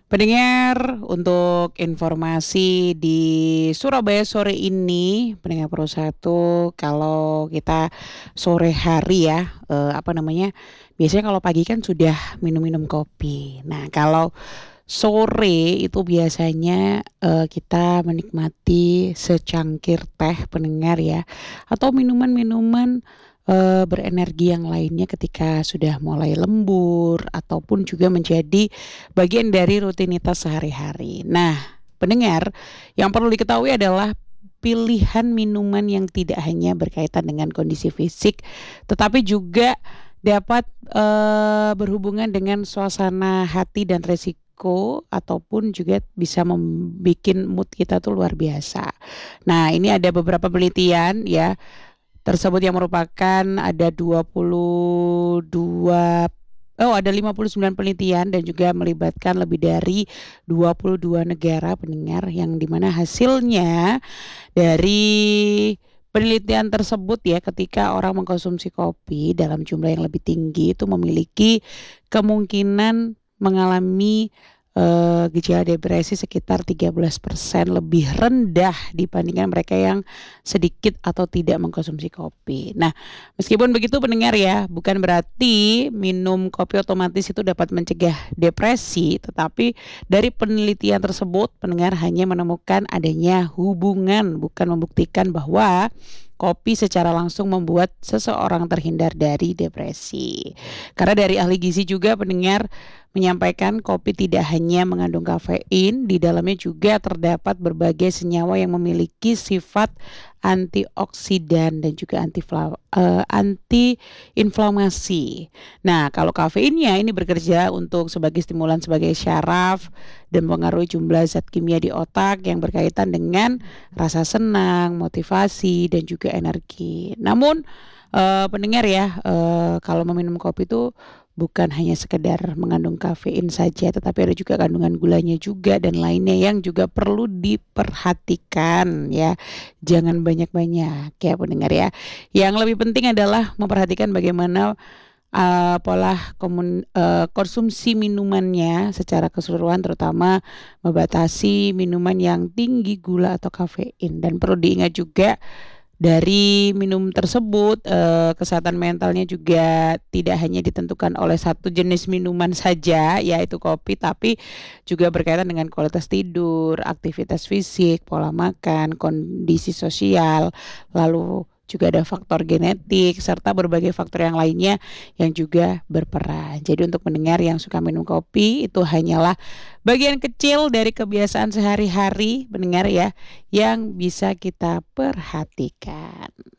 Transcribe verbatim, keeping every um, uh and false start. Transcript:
Pendengar, untuk informasi di Surabaya sore ini, pendengar Pro satu, kalau kita sore hari ya, eee, apa namanya, biasanya kalau pagi kan sudah minum-minum kopi. Nah, kalau sore itu biasanya, eee, kita menikmati secangkir teh pendengar ya, atau minuman-minuman, eee, berenergi yang lainnya ketika sudah mulai lembur ataupun juga menjadi bagian dari rutinitas sehari-hari. Nah, pendengar, yang perlu diketahui adalah pilihan minuman yang tidak hanya berkaitan dengan kondisi fisik, tetapi juga dapat, eee, berhubungan dengan suasana hati dan resiko ataupun juga bisa membikin mood kita tuh luar biasa. Nah, ini ada beberapa penelitian ya, tersebut yang merupakan ada dua puluh dua oh ada lima puluh sembilan penelitian dan juga melibatkan lebih dari dua puluh dua negara pendengar, yang di mana hasilnya dari penelitian tersebut ya, ketika orang mengkonsumsi kopi dalam jumlah yang lebih tinggi itu memiliki kemungkinan mengalami, eee, gejala depresi sekitar tiga belas persen lebih rendah dibandingkan mereka yang sedikit atau tidak mengkonsumsi kopi. Nah, meskipun begitu pendengar ya, bukan berarti minum kopi otomatis itu dapat mencegah depresi, tetapi dari penelitian tersebut pendengar hanya menemukan adanya hubungan, bukan membuktikan bahwa kopi secara langsung membuat seseorang terhindar dari depresi. Karena dari ahli gizi juga pendengar menyampaikan kopi tidak hanya mengandung kafein, di dalamnya juga terdapat berbagai senyawa yang memiliki sifat antioksidan dan juga antifla eee, anti-inflamasi. Nah, kalau kafeinnya ini bekerja untuk sebagai stimulan sebagai syaraf dan mempengaruhi jumlah zat kimia di otak yang berkaitan dengan rasa senang, motivasi, dan juga energi. Namun, eee, pendengar ya, eee, kalau meminum kopi itu bukan hanya sekedar mengandung kafein saja, tetapi ada juga kandungan gulanya juga dan lainnya yang juga perlu diperhatikan ya. Jangan banyak-banyak ya pendengar ya. Yang lebih penting adalah memperhatikan bagaimana, eee, pola komun eee, konsumsi minumannya secara keseluruhan, terutama membatasi minuman yang tinggi gula atau kafein. Dan perlu diingat juga dari minum tersebut, eee, kesehatan mentalnya juga tidak hanya ditentukan oleh satu jenis minuman saja, yaitu kopi, tapi juga berkaitan dengan kualitas tidur, aktivitas fisik, pola makan, kondisi sosial, lalu juga ada faktor genetik, serta berbagai faktor yang lainnya yang juga berperan. Jadi untuk pendengar yang suka minum kopi, itu hanyalah bagian kecil dari kebiasaan sehari-hari pendengar ya, yang bisa kita perhatikan.